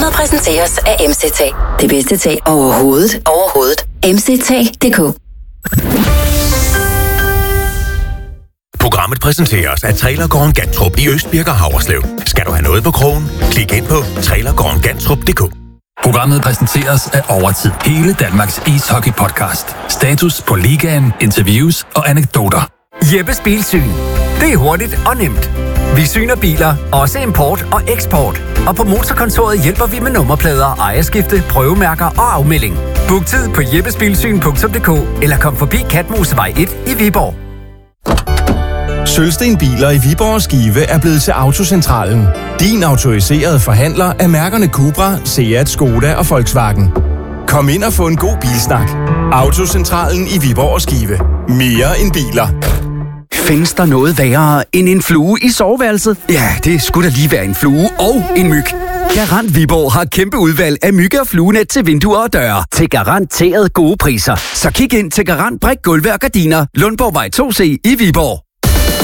Programmet præsenteres af MCT. Det bedste tag overhovedet. MCT.dk. Programmet præsenteres af Trailergården Gantrup i Østbirk og Haverslev. Skal du have noget på krogen? Klik ind på trailergårdengantrup.dk. Programmet præsenteres af Overtid. Hele Danmarks ishockey-podcast. Status på ligaen, interviews og anekdoter. Jeppes Bilsyn. Det er hurtigt og nemt. Vi syner biler, også import og eksport. Og på Motorkontoret hjælper vi med nummerplader, ejerskifte, prøvemærker og afmelding. Book tid på jeppesbilsyn.dk eller kom forbi Katmosevej 1 i Viborg. Sølvsten Biler i Viborg og Skive er blevet til Autocentralen. Din autoriserede forhandler af mærkerne Cupra, Seat, Skoda og Volkswagen. Kom ind og få en god bilsnak. Autocentralen i Viborg og Skive. Mere end biler. Findes der noget værre end en flue i soveværelset? Ja, det skulle da lige være en flue og en myg. Garant Viborg har kæmpe udvalg af mygge- og fluenet til vinduer og døre. Til garanteret gode priser. Så kig ind til Garant Brik Gulve og Gardiner. Lundborgvej 2C i Viborg.